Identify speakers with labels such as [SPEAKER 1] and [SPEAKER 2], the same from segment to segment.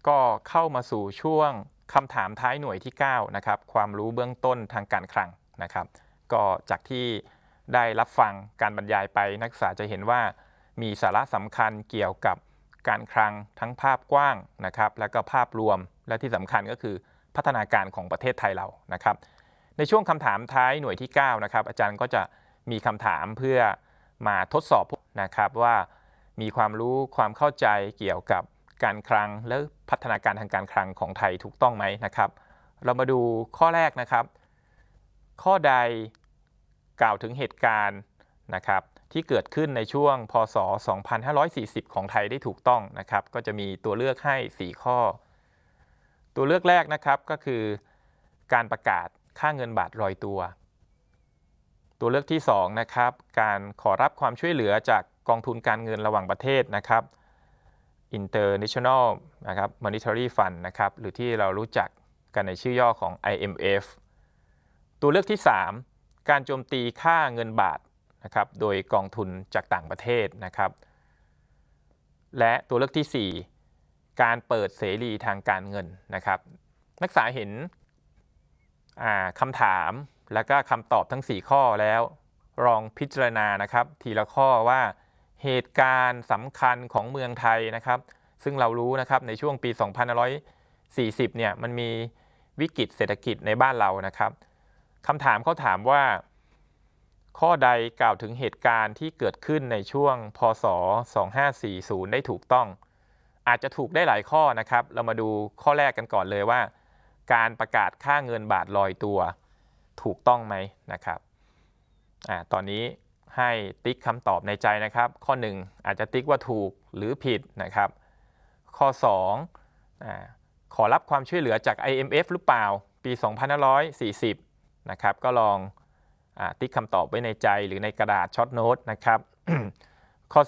[SPEAKER 1] ก็เข้ามาสู่ช่วงคำถามท้ายหน่วยที่9นะครับความรู้เบื้องต้นทางการคลังนะครับก็จากที่ได้รับฟังการบรรยายไปนักศึกษาจะเห็นว่ามีสาระสำคัญเกี่ยวกับการคลังทั้งภาพกว้างนะครับแล้วก็ภาพรวมและที่สำคัญก็คือพัฒนาการของประเทศไทยเรานะครับในช่วงคำถามท้ายหน่วยที่9นะครับอาจารย์ก็จะมีคำถามเพื่อมาทดสอบนะครับว่ามีความรู้ความเข้าใจเกี่ยวกับการคลังและพัฒนาการทางการคลังของไทยถูกต้องไหมนะครับเรามาดูข้อแรกนะครับข้อใดกล่าวถึงเหตุการณ์นะครับที่เกิดขึ้นในช่วงพ.ศ. 2540 ของไทยได้ถูกต้องนะครับก็จะมีตัวเลือกให้4ข้อตัวเลือกแรกนะครับก็คือการประกาศค่าเงินบาทลอยตัวตัวเลือกที่2นะครับการขอรับความช่วยเหลือจากกองทุนการเงินระหว่างประเทศนะครับ International นะครับ Monetary Fund นะครับหรือที่เรารู้จักกันในชื่อย่อของ IMF ตัวเลือกที่3การโจมตีค่าเงินบาทนะครับโดยกองทุนจากต่างประเทศนะครับและตัวเลือกที่4การเปิดเสรีทางการเงินนะครับนักศึกษาเห็นคำถามและก็คำตอบทั้ง4ข้อแล้วลองพิจารณานะครับทีละข้อว่าเหตุการณ์สำคัญของเมืองไทยนะครับซึ่งเรารู้นะครับในช่วงปี2540เนี่ยมันมีวิกฤตเศรษฐกิจในบ้านเรานะครับคำถามเขาถามว่าข้อใดกล่าวถึงเหตุการณ์ที่เกิดขึ้นในช่วงพ.ศ. 2540ได้ถูกต้องอาจจะถูกได้หลายข้อนะครับเรามาดูข้อแรกกันก่อนเลยว่าการประกาศค่าเงินบาทลอยตัวถูกต้องไหมนะครับตอนนี้ให้ติ๊กคำตอบในใจนะครับข้อ1อาจจะติ๊กว่าถูกหรือผิดนะครับข้อ2ขอรับความช่วยเหลือจาก IMF หรือเปล่าปี2540นะครับก็ลองติ๊กคำตอบไว้ในใจหรือในกระดาษช็อตโน้ตนะครับ ข้อ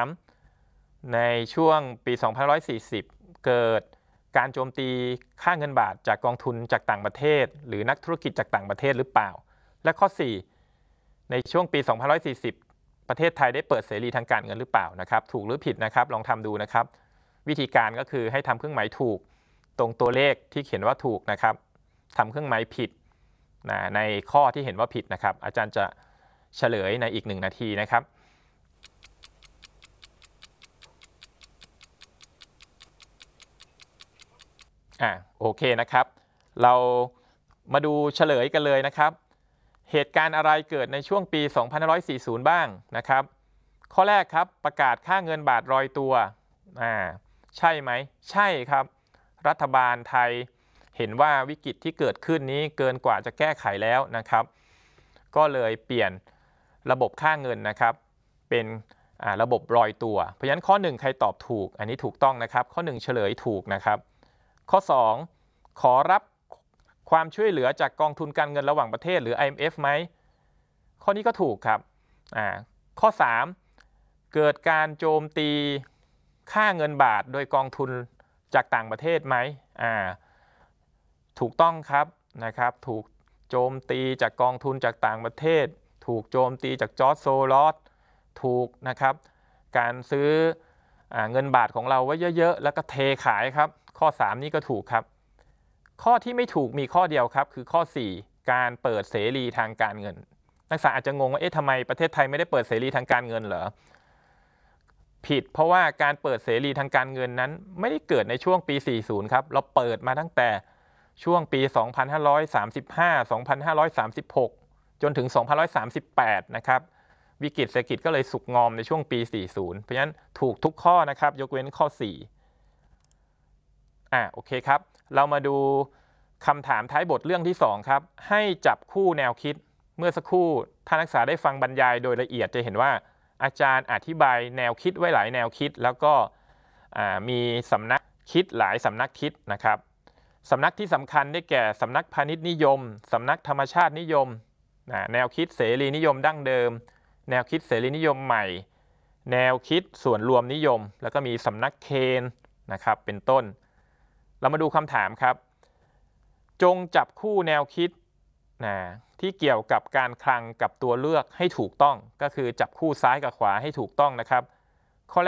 [SPEAKER 1] 3ในช่วงปี2540เกิดการโจมตีค่าเงินบาทจากกองทุนจากต่างประเทศหรือนักธุรกิจจากต่างประเทศหรือเปล่าและข้อ4ในช่วงปี2540ประเทศไทยได้เปิดเสรีทางการเงินหรือเปล่านะครับถูกหรือผิดนะครับลองทำดูนะครับวิธีการก็คือให้ทำเครื่องหมายถูกตรงตัวเลขที่เขียนว่าถูกนะครับทำเครื่องหมายผิดในข้อที่เห็นว่าผิดนะครับอาจารย์จะเฉลยในอีก1นาทีนะครับโอเคนะครับเรามาดูเฉลยกันเลยนะครับเหตุการณ์อะไรเกิดในช่วงปี2540บ้างนะครับข้อแรกครับประกาศค่าเงินบาทลอยตัวใช่ไหมใช่ครับรัฐบาลไทยเห็นว่าวิกฤตที่เกิดขึ้นนี้เกินกว่าจะแก้ไขแล้วนะครับก็เลยเปลี่ยนระบบค่าเงินนะครับเป็นระบบลอยตัวเพราะฉะนั้นข้อ1ใครตอบถูกอันนี้ถูกต้องนะครับข้อ1เฉลยถูกนะครับข้อ2ขอรับความช่วยเหลือจากกองทุนการเงินระหว่างประเทศหรือ IMF ไหมข้อนี้ก็ถูกครับข้อ3เกิดการโจมตีค่าเงินบาทโดยกองทุนจากต่างประเทศไหมถูกต้องครับนะครับถูกโจมตีจากกองทุนจากต่างประเทศถูกโจมตีจากจอร์จโซลอสถูกนะครับการซื้อเงินบาทของเราไว้เยอะๆแล้วก็เทขายครับข้อ3นี่ก็ถูกครับข้อที่ไม่ถูกมีข้อเดียวครับคือข้อ4การเปิดเสรีทางการเงินนักศึกษาอาจจะงงว่าทำไมประเทศไทยไม่ได้เปิดเสรีทางการเงินเหรอผิดเพราะว่าการเปิดเสรีทางการเงินนั้นไม่ได้เกิดในช่วงปี40ครับเราเปิดมาตั้งแต่ช่วงปี2535 2536จนถึง2538นะครับวิกฤตเศรษฐกิจก็เลยสุกงอมในช่วงปี40เพราะฉะนั้นถูกทุกข้อนะครับยกเว้นข้อ4โอเคครับเรามาดูคำถามท้ายบทเรื่องที่2ครับให้จับคู่แนวคิดเมื่อสักครู่ท่านนักศึกษาได้ฟังบรรยายโดยละเอียดจะเห็นว่าอาจารย์อธิบายแนวคิดไว้หลายแนวคิดแล้วก็มีสำนักคิดหลายสำนักคิดนะครับสำนักที่สำคัญได้แก่สำนักพาณิชย์นิยมสำนักธรรมชาตินิยมแนวคิดเสรีนิยมดั้งเดิมแนวคิดเสรีนิยมใหม่แนวคิดส่วนรวมนิยมแล้วก็มีสำนักเคนนะครับเป็นต้นเรามาดูคำถามครับจงจับคู่แนวคิดที่เกี่ยวกับการคลังกับตัวเลือกให้ถูกต้องก็คือจับคู่ซ้ายกับขวาให้ถูกต้องนะครับ